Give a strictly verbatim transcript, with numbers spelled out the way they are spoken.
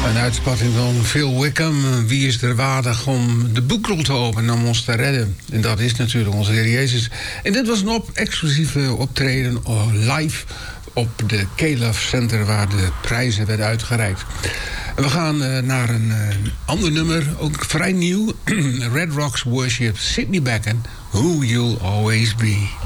Een uitspatting van Phil Wickham. Wie is er waardig om de boekrol te openen om ons te redden? En dat is natuurlijk onze Heer Jezus. En dit was een op exclusieve optreden live op de Calaf Center, waar de prijzen werden uitgereikt. En we gaan uh, naar een uh, ander nummer, ook vrij nieuw. Red Rocks Worship, Sidney Beckin, Who You'll Always Be.